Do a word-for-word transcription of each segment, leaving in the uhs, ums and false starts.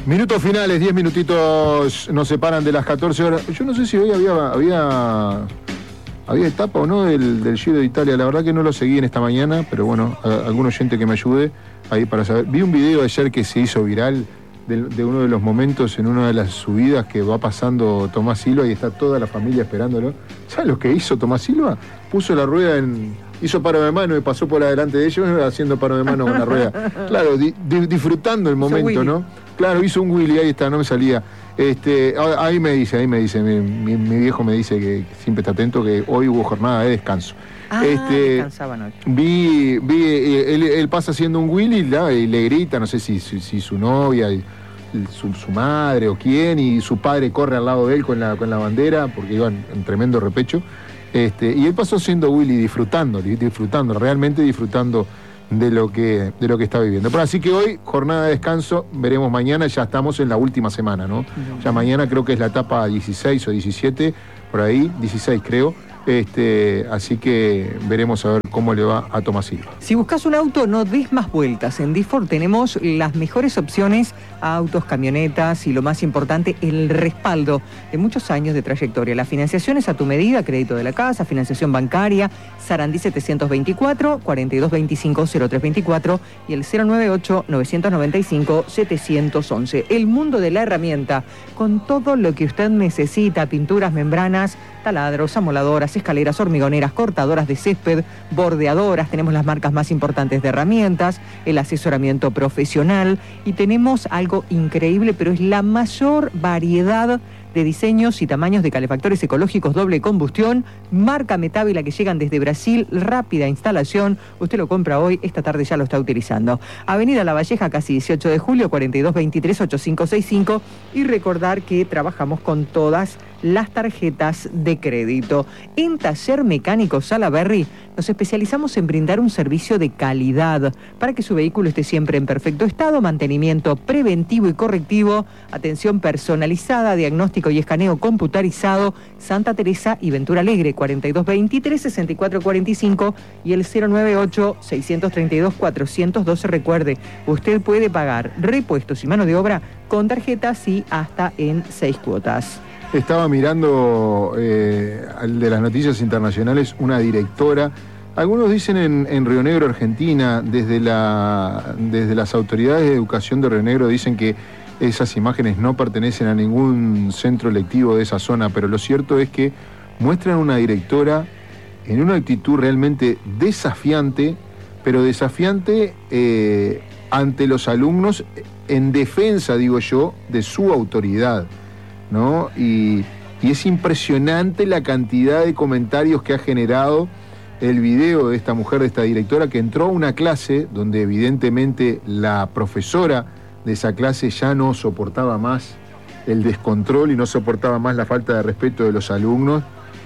Minutos finales, diez minutitos nos separan de las catorce horas. Yo no sé si hoy había había, había etapa o no del, del Giro de Italia. La verdad que no lo seguí en esta mañana, pero bueno, a, algún oyente que me ayude ahí para saber. Vi un video ayer que se hizo viral de, de uno de los momentos en una de las subidas que va pasando Tomás Silva y está toda la familia esperándolo. ¿Sabes lo que hizo Tomás Silva? Puso la rueda en... Hizo paro de mano y pasó por adelante de ellos haciendo paro de mano con la rueda. Claro, di, di, disfrutando el momento, ¿no? Claro, hizo un Willy, ahí está, no me salía. Este, ahí me dice, ahí me dice, mi, mi, mi viejo me dice que siempre está atento, que hoy hubo jornada de descanso. Ah, este, descansaban hoy. Vi, vi él, él pasa haciendo un Willy ¿la? Y le grita, no sé si, si, si su novia, su, su madre o quién, y su padre corre al lado de él con la, con la bandera, porque iban en tremendo repecho. Este, y él pasó siendo Willy, disfrutando, disfrutando, realmente disfrutando de lo que, de lo que está viviendo. Pero así que hoy, jornada de descanso, veremos mañana, ya estamos en la última semana, ¿no? Ya mañana creo que es la etapa dieciséis o diecisiete, por ahí, dieciséis creo. Este, así que veremos a ver cómo le va a Tomás Silva. Si buscas un auto, no des más vueltas. En D-Ford tenemos las mejores opciones a autos, camionetas y lo más importante, el respaldo de muchos años de trayectoria. La financiación es a tu medida, crédito de la casa, financiación bancaria, Sarandí setecientos veinticuatro, cuarenta y dos veinticinco, cero tres veinticuatro y el cero nueve ocho, novecientos noventa y cinco, setecientos once. El mundo de la herramienta, con todo lo que usted necesita, pinturas, membranas, taladros, amoladoras, escaleras, hormigoneras, cortadoras de césped, bordeadoras, tenemos las marcas más importantes de herramientas, el asesoramiento profesional y tenemos algo increíble, pero es la mayor variedad de diseños y tamaños de calefactores ecológicos doble combustión, marca Metávila que llegan desde Brasil, rápida instalación, usted lo compra hoy, esta tarde ya lo está utilizando. Avenida La Valleja, casi dieciocho de julio, cuarenta y dos veintitrés, ochenta y cinco sesenta y cinco y recordar que trabajamos con todas las tarjetas de crédito. En Taller Mecánico Salaberry nos especializamos en brindar un servicio de calidad para que su vehículo esté siempre en perfecto estado, mantenimiento preventivo y correctivo, atención personalizada, diagnóstico y escaneo computarizado, Santa Teresa y Ventura Alegre, cuarenta y dos veintitrés, sesenta y cuatro cuarenta y cinco y el cero nueve ocho, seiscientos treinta y dos, cuatrocientos doce. Recuerde, usted puede pagar repuestos y mano de obra con tarjetas y hasta en seis cuotas. Estaba mirando eh, de las noticias internacionales una directora, algunos dicen en, en Río Negro, Argentina, desde, la, desde las autoridades de educación de Río Negro dicen que esas imágenes no pertenecen a ningún centro lectivo de esa zona, pero lo cierto es que muestran una directora en una actitud realmente desafiante, pero desafiante eh, ante los alumnos en defensa, digo yo, de su autoridad, ¿no? Y, y es impresionante la cantidad de comentarios que ha generado el video de esta mujer, de esta directora, que entró a una clase donde evidentemente la profesora de esa clase ya no soportaba más el descontrol y no soportaba más la falta de respeto de los alumnos.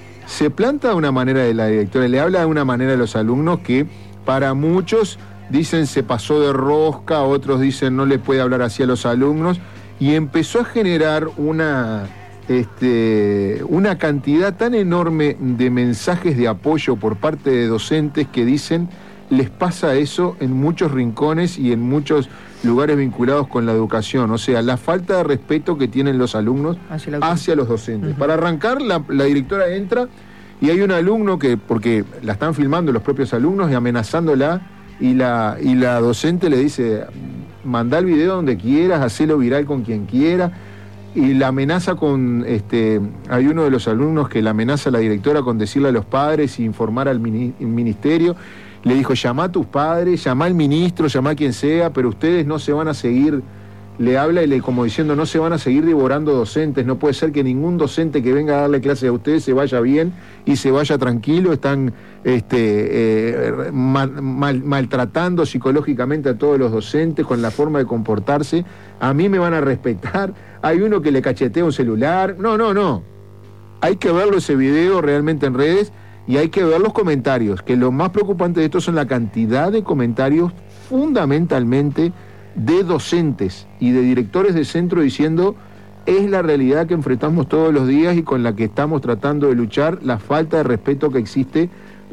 Se planta de una manera de la directora, le habla de una manera de los alumnos que para muchos dicen se pasó de rosca, otros dicen no le puede hablar así a los alumnos, y empezó a generar una, este, una cantidad tan enorme de mensajes de apoyo por parte de docentes que dicen les pasa eso en muchos rincones y en muchos lugares vinculados con la educación, o sea, la falta de respeto que tienen los alumnos hacia, hacia los docentes. Uh-huh. Para arrancar, la, la directora entra y hay un alumno que, porque la están filmando los propios alumnos y amenazándola, y la, y la docente le dice, mandá el video donde quieras, hacelo viral con quien quiera, y la amenaza con, este, hay uno de los alumnos que la amenaza a la directora con decirle a los padres y informar al mini, ministerio. Le dijo, llama a tus padres, llama al ministro, llama a quien sea, pero ustedes no se van a seguir, le habla y le, como diciendo, no se van a seguir devorando docentes, no puede ser que ningún docente que venga a darle clase a ustedes se vaya bien y se vaya tranquilo, están este, eh, mal, mal, maltratando psicológicamente a todos los docentes con la forma de comportarse, a mí me van a respetar, hay uno que le cachetea un celular, no, no, no, hay que verlo ese video realmente en redes. Y hay que ver los comentarios, que lo más preocupante de esto son la cantidad de comentarios fundamentalmente de docentes y de directores de centro diciendo es la realidad que enfrentamos todos los días y con la que estamos tratando de luchar, la falta de respeto que existe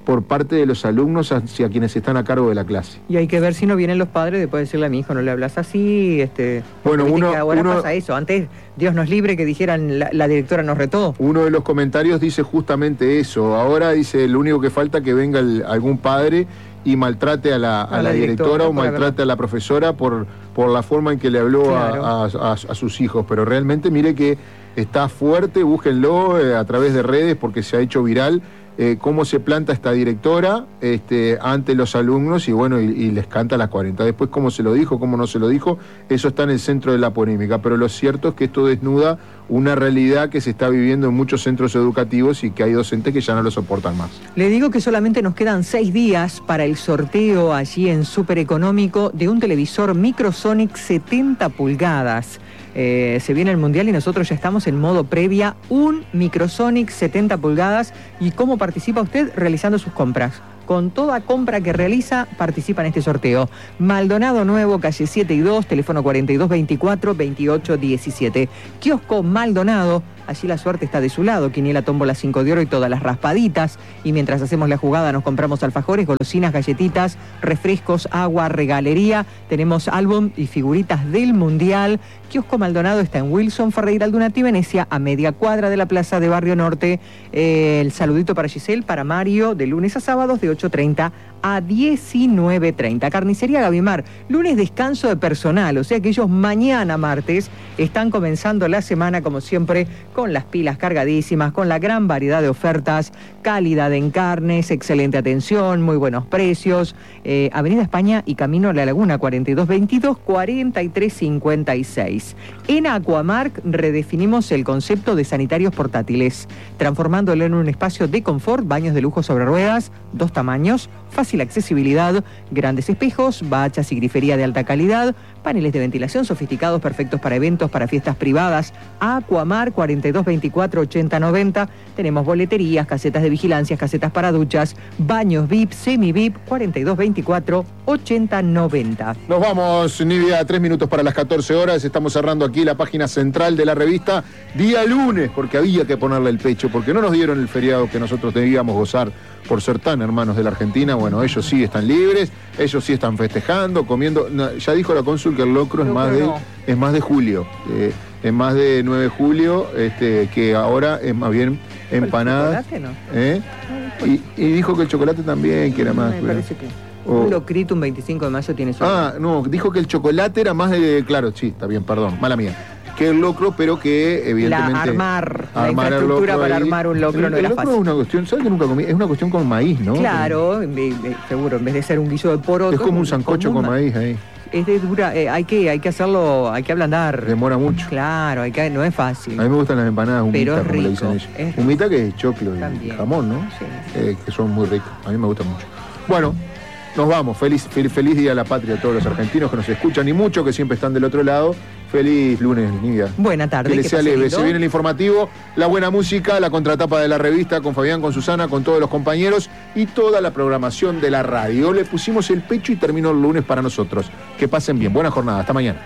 por parte de los alumnos hacia quienes están a cargo de la clase. Y hay que ver si no vienen los padres después de decirle a mi hijo, no le hablas así. Este, bueno, uno, que ahora uno, pasa eso. Antes, Dios nos libre que dijeran, la, la directora nos retó. Uno de los comentarios dice justamente eso. Ahora dice, lo único que falta es que venga el, algún padre y maltrate a la, a a la, la directora, directora o maltrate a la profesora por, por la forma en que le habló claro. a, a, a, a sus hijos. Pero realmente mire que está fuerte, búsquenlo eh, a través de redes porque se ha hecho viral. Eh, cómo se planta esta directora este, ante los alumnos y bueno, y, y les canta las cuarenta. Después cómo se lo dijo, cómo no se lo dijo, eso está en el centro de la polémica, pero lo cierto es que esto desnuda una realidad que se está viviendo en muchos centros educativos y que hay docentes que ya no lo soportan más. Le digo que solamente nos quedan seis días para el sorteo allí en Súper Económico de un televisor Microsonic setenta pulgadas. Eh, se viene el Mundial y nosotros ya estamos en modo previa, un Microsonic setenta pulgadas. ¿Y cómo participa usted? Realizando sus compras. Con toda compra que realiza, participa en este sorteo. Maldonado Nuevo, calle siete y dos, teléfono cuarenta y dos veinticuatro veintiocho diecisiete. Kiosco Maldonado, allí la suerte está de su lado. Quiniela, tómbola, cinco de oro y todas las raspaditas. Y mientras hacemos la jugada nos compramos alfajores, golosinas, galletitas, refrescos, agua, regalería. Tenemos álbum y figuritas del Mundial. Kiosco Maldonado está en Wilson Ferreira Aldunati, Venecia, a media cuadra de la plaza de Barrio Norte. Eh, el saludito para Giselle, para Mario, de lunes a sábados de ocho treinta a diecinueve treinta. Carnicería Gavimar, lunes descanso de personal, o sea que ellos mañana martes están comenzando la semana como siempre con las pilas cargadísimas, con la gran variedad de ofertas, calidad en carnes, excelente atención, muy buenos precios. Eh, Avenida España y Camino a la Laguna, cuarenta y dos veintidós, cuarenta y tres cincuenta y seis. En Aquamark redefinimos el concepto de sanitarios portátiles, transformándolo en un espacio de confort, baños de lujo sobre ruedas, dos tamaños, fácil accesibilidad, grandes espejos, bachas y grifería de alta calidad, paneles de ventilación sofisticados perfectos para eventos, para fiestas privadas. Aquamar, cuarenta y dos veinticuatro ochenta noventa. Tenemos boleterías, casetas de vigilancia, casetas para duchas, baños V I P, semi-V I P, cuarenta y dos veinticuatro ochenta noventa. Nos vamos, Nidia, tres minutos para las catorce horas. Estamos cerrando aquí la página central de la revista. Día lunes, porque había que ponerle el pecho, porque no nos dieron el feriado que nosotros debíamos gozar por ser tan hermanos de la Argentina. Bueno, ellos sí están libres, ellos sí están festejando, comiendo. No, ya dijo la cónsul que el locro es más, de, no. es más de julio, eh, es más de nueve de julio, este, que ahora es más bien empanadas. ¿El chocolate no? ¿Eh? Y, y dijo que el chocolate también, que era más. Me pero, parece que o, un locrito un veinticinco de mayo tiene su. Ah, no, dijo que el chocolate era más de. Claro, sí, está bien, perdón, mala mía. Que el locro, pero que evidentemente... La armar, armar la infraestructura para ahí. Armar un locro el, no el era locro fácil. Es una cuestión, ¿sabes que nunca comí? Es una cuestión con maíz, ¿no? Claro, en vez, seguro, en vez de ser un guiso de poroto... Es como un sancocho con, con maíz ahí. Es de dura, eh, hay que hay que hacerlo, hay que ablandar. Demora mucho. Claro, hay que, no es fácil. A mí me gustan las empanadas humitas, como le dicen ellos. Es humita que es choclo y también. Jamón, ¿no? Sí. Eh, que son muy ricos. A mí me gustan mucho. Bueno, nos vamos. Feliz, feliz, feliz Día de la Patria a todos los argentinos que nos escuchan y muchos que siempre están del otro lado. Feliz lunes, Nidia. Buena tarde. Que les sea leve. Se viene el informativo, la buena música, la contratapa de la revista con Fabián, con Susana, con todos los compañeros y toda la programación de la radio. Le pusimos el pecho y terminó el lunes para nosotros. Que pasen bien. Buena jornada. Hasta mañana.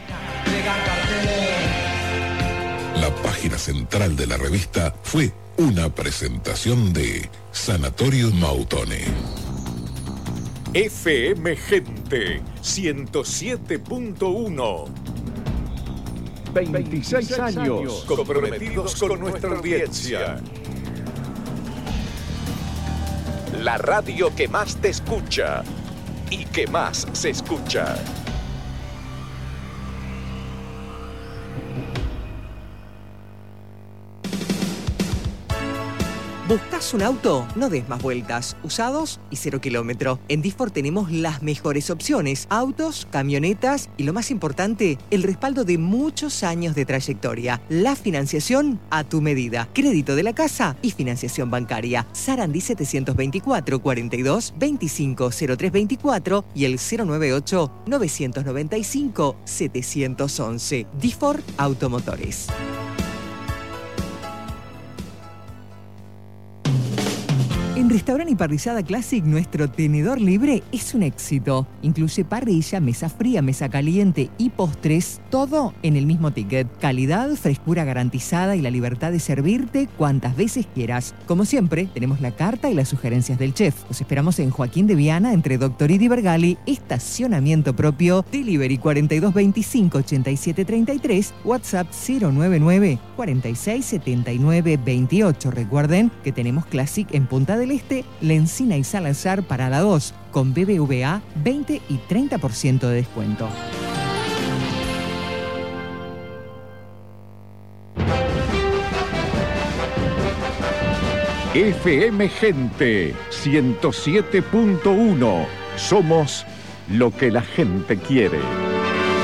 La página central de la revista fue una presentación de Sanatorios Mautone. F M Gente ciento siete punto uno. veintiséis años comprometidos con nuestra audiencia. La radio que más te escucha y que más se escucha. ¿Buscas un auto? No des más vueltas. Usados y cero kilómetro. En Disfor tenemos las mejores opciones. Autos, camionetas y lo más importante, el respaldo de muchos años de trayectoria. La financiación a tu medida. Crédito de la casa y financiación bancaria. Sarandí setecientos veinticuatro, cuarenta y dos, veinticinco, cero tres veinticuatro y el cero noventa y ocho, novecientos noventa y cinco, setecientos once. Disfor Automotores. En Restaurante y Parrillada Classic, nuestro tenedor libre es un éxito. Incluye parrilla, mesa fría, mesa caliente y postres, todo en el mismo ticket. Calidad, frescura garantizada y la libertad de servirte cuantas veces quieras. Como siempre, tenemos la carta y las sugerencias del chef. Los esperamos en Joaquín de Viana, entre Doctor y Bergali, estacionamiento propio, delivery cuarenta y dos veinticinco ochenta y siete treinta y tres, WhatsApp cero nueve nueve cuarenta y seis setenta y nueve veintiocho. Recuerden que tenemos Classic en Punta del Este, La Encina y Salazar para la dos, con B B V A veinte y treinta por ciento de descuento. F M Gente ciento siete punto uno. Somos lo que la gente quiere.